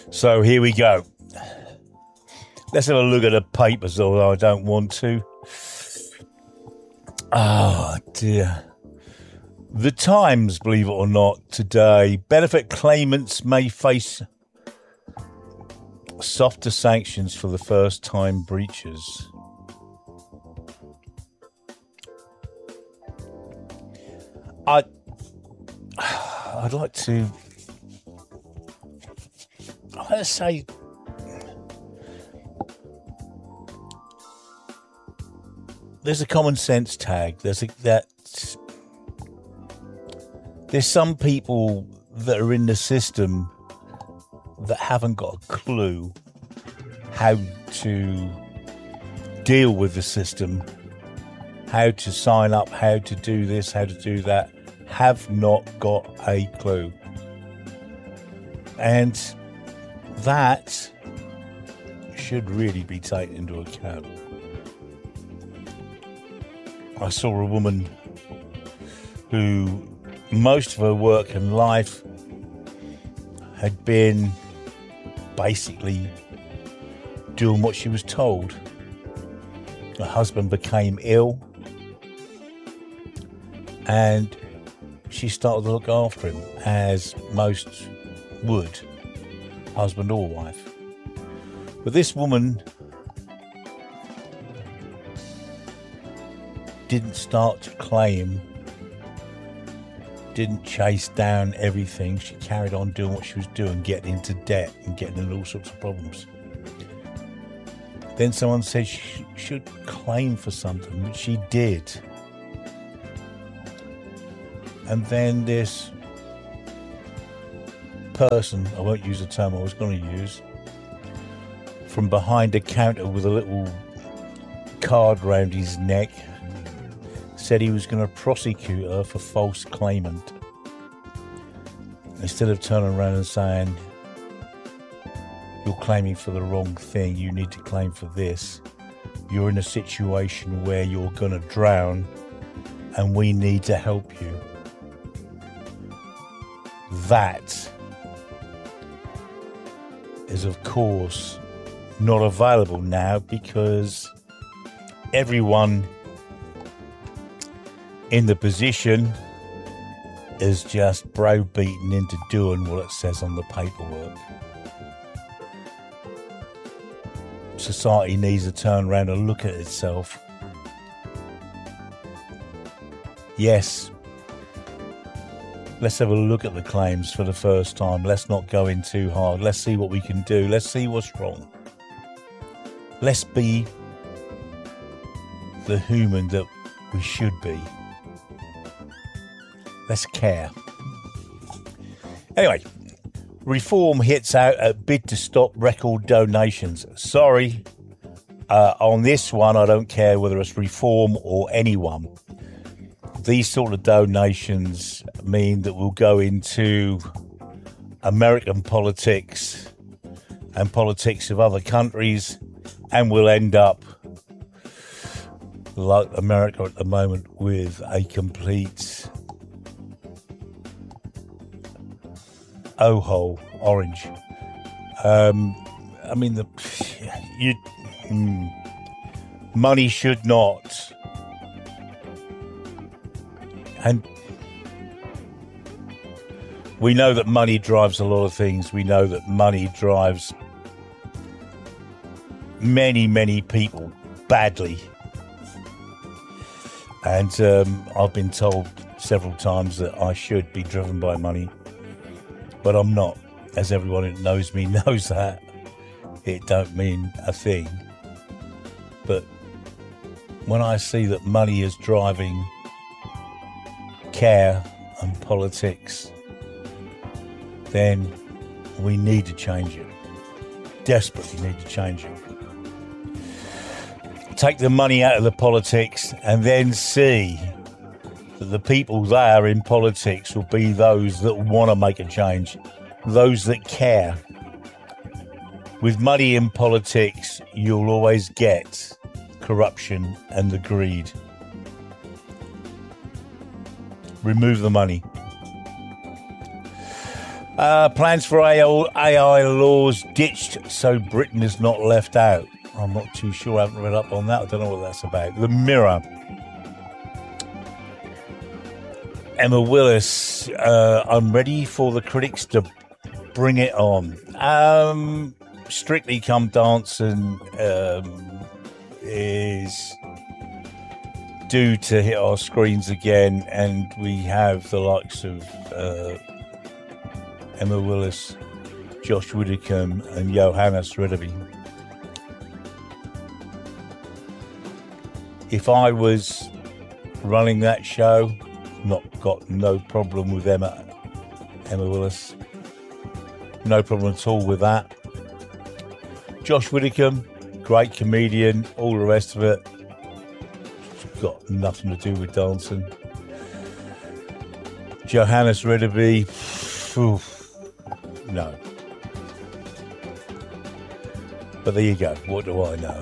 So here we go. Let's have a look at the papers, although I don't want to. Oh, dear. The Times, believe it or not, today. Benefit claimants may face softer sanctions for the first-time breaches. I'd like to... Let's say... There's a common sense tag. There's some people that are in the system that haven't got a clue how to deal with the system, how to sign up, how to do this, how to do that, have not got a clue. And that should really be taken into account. I saw a woman who most of her work and life had been basically doing what she was told. Her husband became ill and she started to look after him, as most would, husband or wife. But this woman didn't start to claim, didn't chase down everything. She carried on doing what she was doing, getting into debt and getting into all sorts of problems. Then someone said she should claim for something, which she did. And then this person, I won't use the term I was going to use, from behind a counter with a little card round his neck, said he was going to prosecute her for false claimant. Instead of turning around and saying, you're claiming for the wrong thing, you need to claim for this, you're in a situation where you're going to drown and we need to help you. That is, of course, not available now because everyone in the position is just browbeaten into doing what it says on the paperwork. Society needs to turn around and look at itself. Yes, let's have a look at the claims for the first time. Let's not go in too hard. Let's see what we can do. Let's see what's wrong. Let's be the human that we should be. Let's care. Anyway, Reform hits out a bid to stop record donations. Sorry, on this one, I don't care whether it's Reform or anyone. These sort of donations mean that we'll go into American politics and politics of other countries, and we'll end up like America at the moment with a complete oh-hole orange. Money should not, and we know that money drives a lot of things. We know that money drives many people badly, and I've been told several times that I should be driven by money, but I'm not. As everyone who knows me knows that. It don't mean a thing. But when I see that money is driving care and politics, then we need to change it. Desperately need to change it. Take the money out of the politics and then see that the people there in politics will be those that want to make a change, those that care. With money in politics, you'll always get corruption and the greed. Remove the money. Plans for AI laws ditched so Britain is not left out. I'm not too sure. I haven't read up on that. I don't know what that's about. The Mirror. Emma Willis. I'm ready for the critics to bring it on. Strictly Come Dancing is due to hit our screens again, and we have the likes of Emma Willis, Josh Widdicombe, and Johannes Redeby. If I was running that show, got no problem with Emma Willis. No problem at all with that. Josh Widdicombe, great comedian, all the rest of it. Got nothing to do with dancing. Johannes Redeby, no. But there you go. What do I know?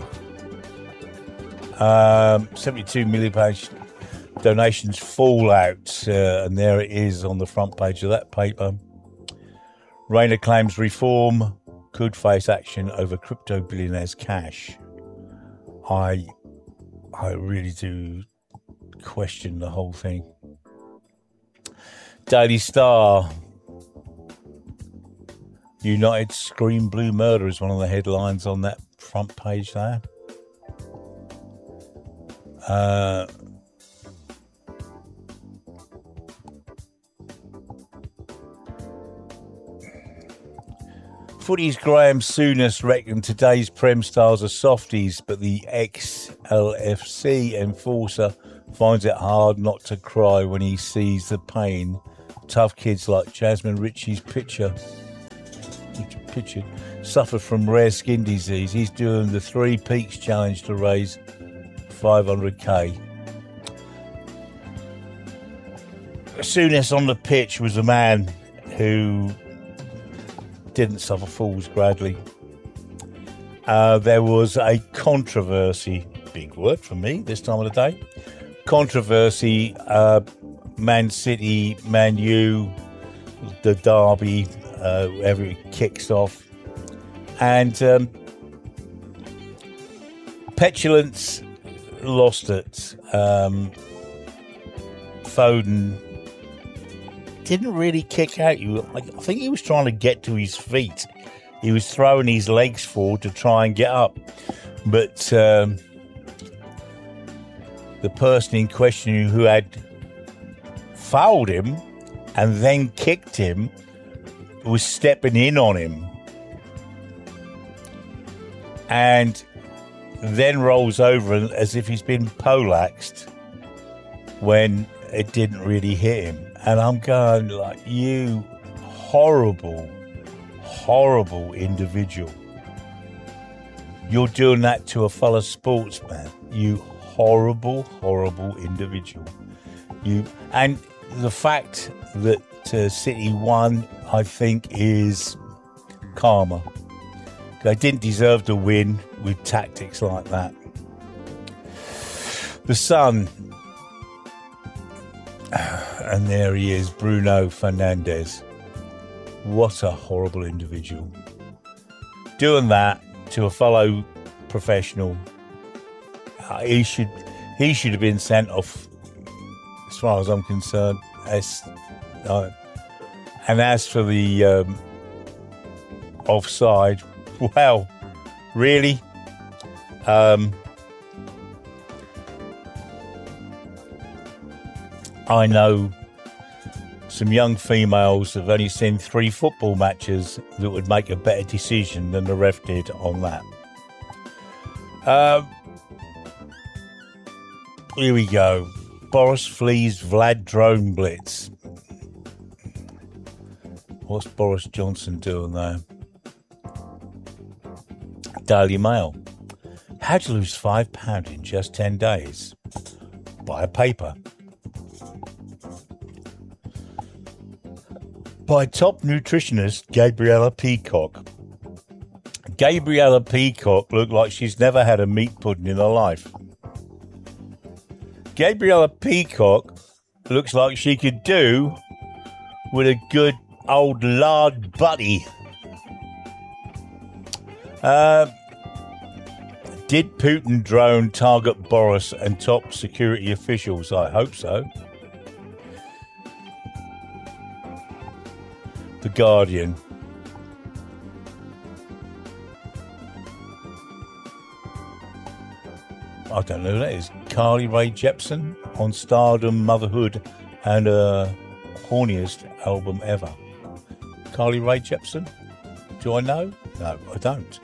£72 million donations fallout, and there it is on the front page of that paper. Rayner claims reform could face action over crypto billionaires' cash. I really do question the whole thing. Daily Star. United scream blue murder is one of the headlines on that front page there. Footy's Graham Souness reckoned today's Prem stars are softies, but the ex-LFC enforcer finds it hard not to cry when he sees the pain tough kids like Jasmine Ritchie's pictured suffer from rare skin disease. He's doing the Three Peaks Challenge to raise 500k. Souness on the pitch was a man who didn't suffer fools gladly. There was a controversy, big word for me this time of the day. Controversy, Man City, Man U, the derby, wherever it kicks off. And petulance lost it. Foden didn't really kick out. I think he was trying to get to his feet. He was throwing his legs forward to try and get up. But the person in question who had fouled him and then kicked him was stepping in on him. And then rolls over as if he's been poleaxed when it didn't really hit him. And I'm going like, you horrible, horrible individual. You're doing that to a fellow sportsman. You horrible, horrible individual. And the fact that City won, I think, is karma. They didn't deserve to win with tactics like that. The Sun. And there he is, Bruno Fernandes. What a horrible individual. Doing that to a fellow professional. He should have been sent off, as far as I'm concerned. And as for the offside, well, really? I know some young females have only seen 3 football matches that would make a better decision than the ref did on that. Here we go. Boris flees Vlad drone blitz. What's Boris Johnson doing there? Daily Mail. How to lose £5 in just 10 days. Buy a paper. By top nutritionist Gabriella Peacock. Gabriella Peacock looked like she's never had a meat pudding in her life. Gabriella Peacock looks like she could do with a good old lard buddy. Did Putin drone target Boris and top security officials? I hope so. The Guardian. I don't know who that is. Carly Rae Jepsen on Stardom, Motherhood, and horniest album ever. Carly Rae Jepsen? Do I know? No, I don't.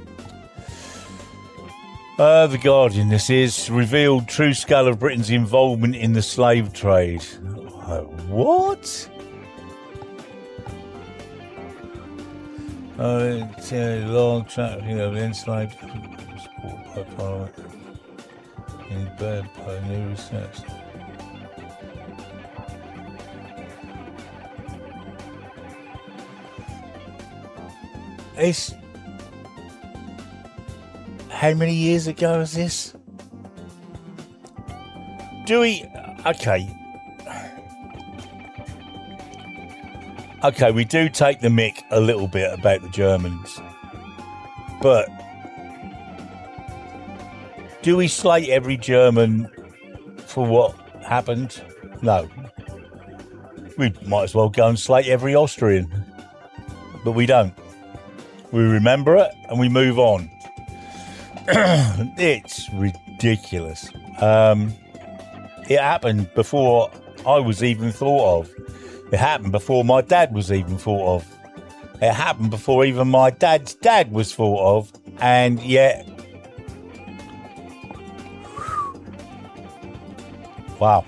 The Guardian, this is revealed true scale of Britain's involvement in the slave trade. What? It's a long trafficking of enslaved support by Parliament in bed by new research. It's how many years ago is this? Do we? Okay, we do take the mick a little bit about the Germans, but do we slate every German for what happened? No. We might as well go and slate every Austrian, but we don't. We remember it and we move on. It's ridiculous. It happened before I was even thought of. It happened before my dad was even thought of. It happened before even my dad's dad was thought of. And yet, wow.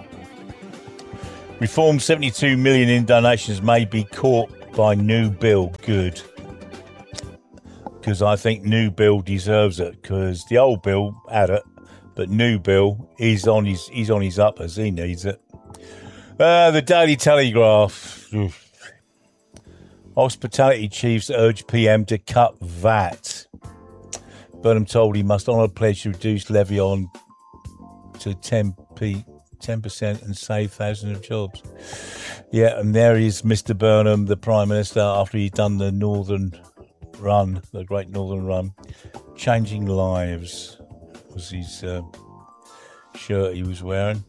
Reform 72 million in donations may be caught by new bill. Good. Because I think new bill deserves it. Because the old bill had it, but new bill he's on his uppers. He needs it. The Daily Telegraph. Hospitality chiefs urge PM to cut VAT. Burnham told he must honour pledge to reduce levy on to 10% and save thousands of jobs. Yeah, and there is Mr. Burnham, the Prime Minister, after he'd done the Northern Run, the Great Northern Run. Changing lives was his shirt he was wearing.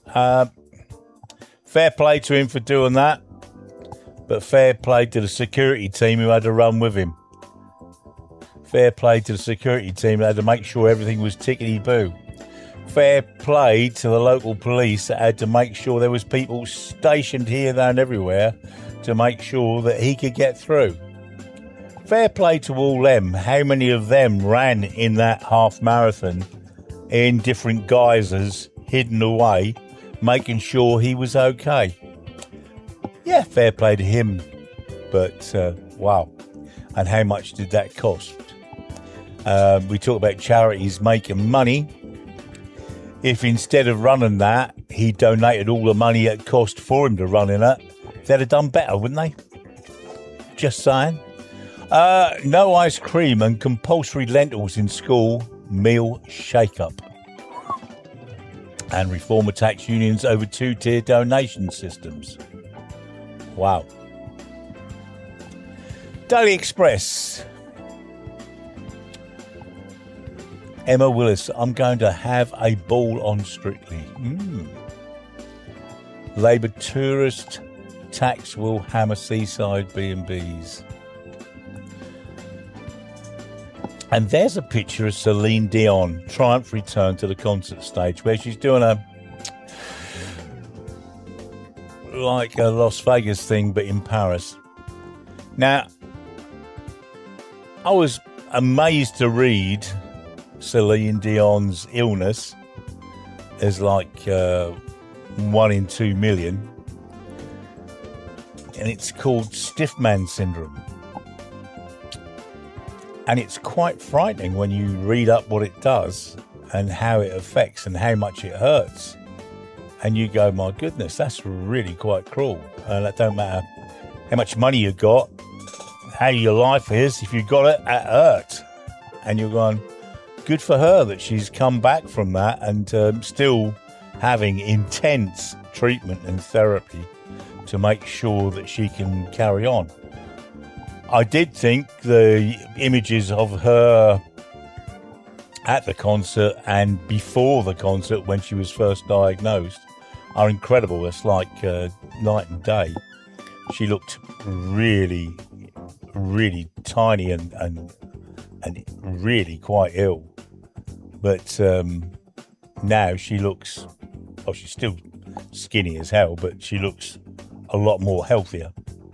Fair play to him for doing that, but fair play to the security team who had to run with him. Fair play to the security team that had to make sure everything was tickety-boo. Fair play to the local police that had to make sure there was people stationed here, there and everywhere to make sure that he could get through. Fair play to all them. How many of them ran in that half marathon in different guises, hidden away, making sure he was okay? Yeah, fair play to him. But, wow. And how much did that cost? We talk about charities making money. If instead of running that, he donated all the money it cost for him to run in it, they'd have done better, wouldn't they? Just saying. No ice cream and compulsory lentils in school meal shake-up. And reform attacks unions over two-tier donation systems. Wow. Daily Express. Emma Willis, I'm going to have a ball on Strictly. Labour tourist tax will hammer seaside B&Bs. And there's a picture of Celine Dion, triumph return to the concert stage, where she's doing a Las Vegas thing, but in Paris. Now, I was amazed to read Celine Dion's illness is like 1 in 2 million, and it's called stiff man syndrome. And it's quite frightening when you read up what it does and how it affects and how much it hurts. And you go, my goodness, that's really quite cruel. And it don't matter how much money you got, how your life is, if you got it, it hurt. And you're going, good for her that she's come back from that and still having intense treatment and therapy to make sure that she can carry on. I did think the images of her at the concert and before the concert when she was first diagnosed are incredible. It's like night and day. She looked really, really tiny and really quite ill. But now she looks, well, she's still skinny as hell, but she looks a lot more healthier.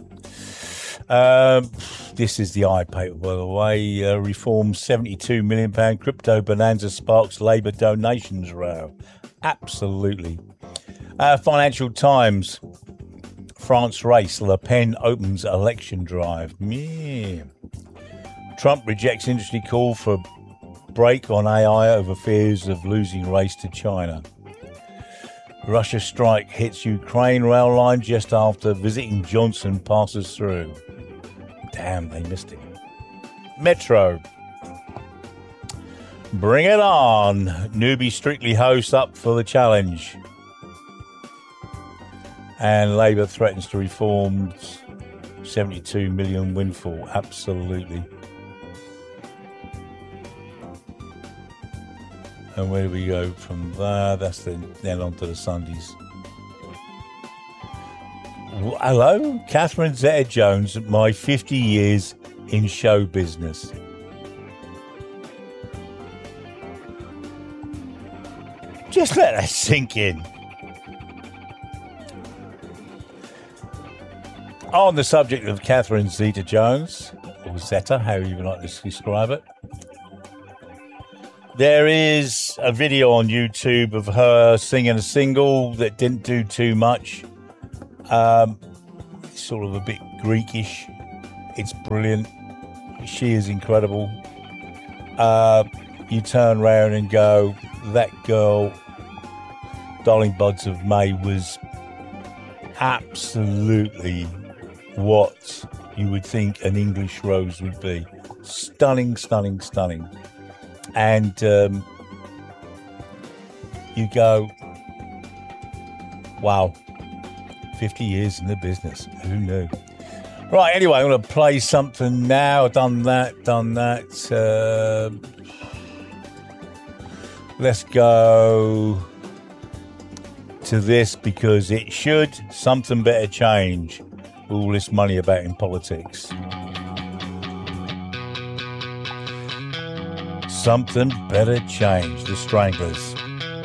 This is the iPaper, by the way. Reform's £72 million crypto bonanza sparks Labour donations row. Absolutely. Financial Times. France race. Le Pen opens election drive. Yeah. Trump rejects industry call for break on AI over fears of losing race to China. Russia strike hits Ukraine rail line just after visiting Johnson passes through. Damn, they missed it. Metro. Bring it on. Newbie Strictly host up for the challenge. And Labour threatens to reform 72 million windfall. Absolutely. And where do we go from there? That's then on to the Sundays. Hello, Catherine Zeta-Jones, my 50 years in show business. Just let that sink in. On the subject of Catherine Zeta-Jones, or Zeta, however you like to describe it, there is a video on YouTube of her singing a single that didn't do too much. It's sort of a bit Greekish. It's brilliant. She is incredible. You turn around and go, that girl, Darling Buds of May, was absolutely what you would think an English rose would be. Stunning, stunning, stunning. And you go, wow, 50 years in the business. Who knew? Right, anyway, I'm going to play something now. Done that. Let's go to this because it should. Something better change. All this money about in politics. Something better change. The Stranglers.